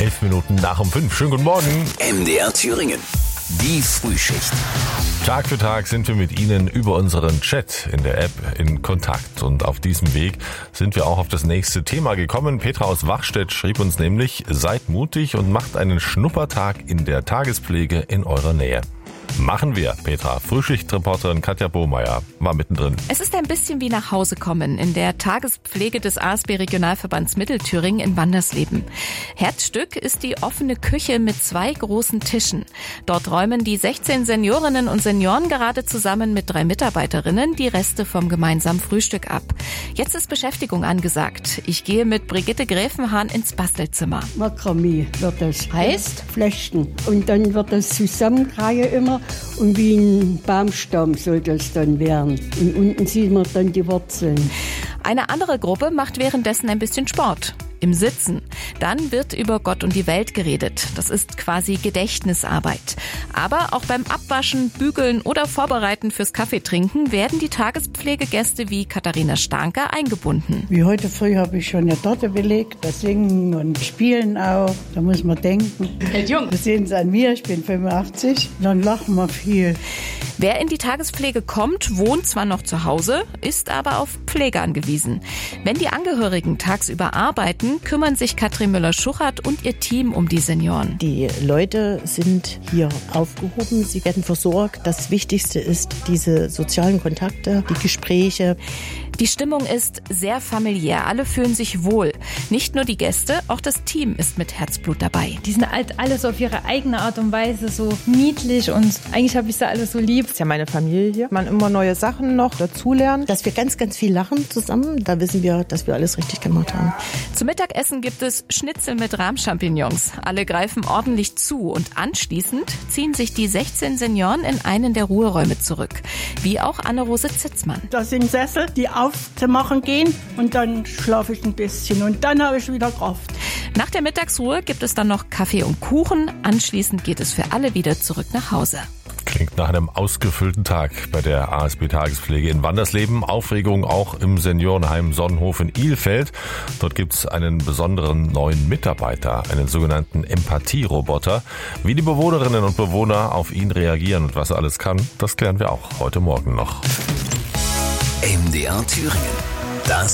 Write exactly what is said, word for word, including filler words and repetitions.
elf Minuten nach um fünf. Schönen guten Morgen. M D R Thüringen. Die Frühschicht. Tag für Tag sind wir mit Ihnen über unseren Chat in der App in Kontakt. Und auf diesem Weg sind wir auch auf das nächste Thema gekommen. Petra aus Wachstedt schrieb uns nämlich: Seid mutig und macht einen Schnuppertag in der Tagespflege in eurer Nähe. Machen wir, Petra. Frühschichtreporterin Katja Bohmeier war mittendrin. Es ist ein bisschen wie nach Hause kommen in der Tagespflege des A S B-Regionalverbands Mittelthüringen in Wandersleben. Herzstück ist die offene Küche mit zwei großen Tischen. Dort räumen die sechzehn Seniorinnen und Senioren gerade zusammen mit drei Mitarbeiterinnen die Reste vom gemeinsamen Frühstück ab. Jetzt ist Beschäftigung angesagt. Ich gehe mit Brigitte Gräfenhahn ins Bastelzimmer. Makramee wird das. Heißt? Flechten. Und dann wird das zusammengereihe immer. Und wie ein Baumstamm soll das dann werden. Und unten sieht man dann die Wurzeln. Eine andere Gruppe macht währenddessen ein bisschen Sport. Im Sitzen. Dann wird über Gott und die Welt geredet. Das ist quasi Gedächtnisarbeit. Aber auch beim Abwaschen, Bügeln oder Vorbereiten fürs Kaffeetrinken werden die Tagespflegegäste wie Katharina Starnker eingebunden. Wie heute früh habe ich schon eine Torte belegt. Das Singen und Spielen auch. Da muss man denken. Hält jung. Das sehen Sie an mir, ich bin fünfundachtzig. Dann lachen wir viel. Wer in die Tagespflege kommt, wohnt zwar noch zu Hause, ist aber auf Pflege angewiesen. Wenn die Angehörigen tagsüber arbeiten, kümmern sich Katrin Müller-Schuchert und ihr Team um die Senioren. Die Leute sind hier aufgehoben, sie werden versorgt. Das Wichtigste ist diese sozialen Kontakte, die Gespräche. Die Stimmung ist sehr familiär, alle fühlen sich wohl. Nicht nur die Gäste, auch das Team ist mit Herzblut dabei. Die sind halt alles auf ihre eigene Art und Weise so niedlich und eigentlich habe ich sie alle so lieb. Das ist ja meine Familie hier. Man immer neue Sachen noch dazulernen. Dass wir ganz, ganz viel lachen zusammen, da wissen wir, dass wir alles richtig gemacht haben. Zum Mittagessen gibt es Schnitzel mit Rahmchampignons. Alle greifen ordentlich zu und anschließend ziehen sich die sechzehn Senioren in einen der Ruheräume zurück. Wie auch Anne-Rose Zitzmann. Das sind Sessel, die aufzumachen gehen und dann schlafe ich ein bisschen und dann habe ich wieder Kraft. Nach der Mittagsruhe gibt es dann noch Kaffee und Kuchen. Anschließend geht es für alle wieder zurück nach Hause. Klingt nach einem ausgefüllten Tag bei der A S B-Tagespflege in Wandersleben. Aufregung auch im Seniorenheim Sonnenhof in Ilfeld. Dort gibt es einen besonderen neuen Mitarbeiter, einen sogenannten Empathie-Roboter. Wie die Bewohnerinnen und Bewohner auf ihn reagieren und was er alles kann, das klären wir auch heute Morgen noch. M D R Thüringen. Das